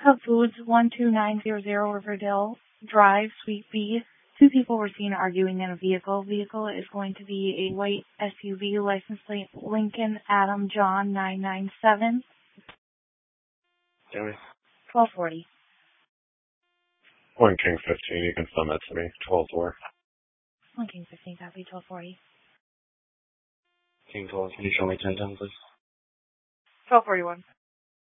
Cub Foods 12900 Riverdale Drive, Suite B. Two people were seen arguing in a vehicle. Vehicle is going to be a white SUV, license plate Lincoln Adam John 997. Jamie. 1240. One King 15, you can send that to me. 12-4. One King 15, copy 1240. King 12, can you show me 1010, please? 1241.